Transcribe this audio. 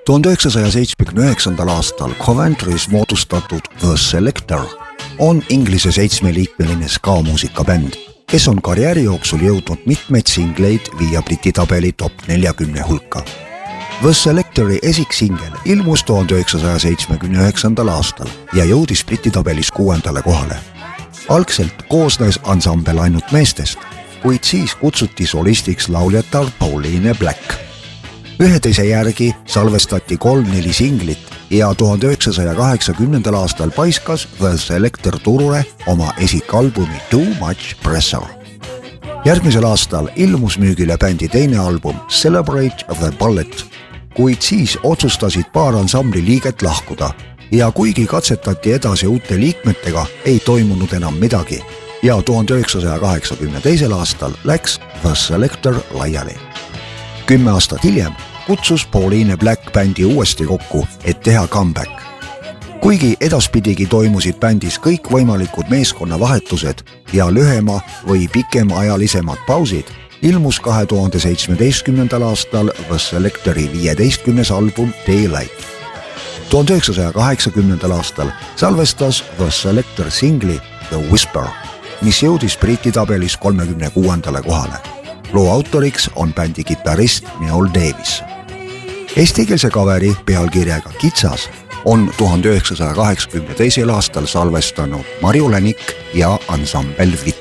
1979. aastal Coventry's moodustatud The Selector on Inglise 7-liikmeline ska-muusikabänd, kes on karjääri jooksul jõudnud mitmeid singleid viia Briti tabeli top 40 hulka. The Selectori esiksingel ilmus 1979. aastal ja jõudis Briti tabelis 6. kohale. Algselt koosnes ansambel ainult meestest, kuid siis kutsuti solistiks lauljatar Pauline Black. 11 järgi salvestati 3-4 singlit ja 1980. aastal paiskas The Selector turule oma esikalbumi Too Much Pressure. Järgmisel aastal ilmus müügile bändi teine album Celebrate the Bullet, kuid siis otsustasid paar ansambli liiget lahkuda ja kuigi katsetati edasi uute liikmetega, ei toimunud enam midagi ja 1982. aastal läks The Selector laiali. 10 aastat hiljem kutsus Pauline Black bändi uuesti kokku, et teha comeback. Kuigi edaspidigi toimusid bändis kõik võimalikud meeskonnavahetused ja lühema või pikemaajalisemad pausid, ilmus 2017. aastal The Selectori 15. album Daylight. 1980. aastal salvestas The Selector singli The Whisper, mis jõudis Briti tabelis 36. kohale. Loo autoriks on bändi kitarrist Neil Davis. Eestikeelse kaveri pealkirjaga Kitsas on 1982. aastal salvestanud Marju Länik ja ansambel Vita.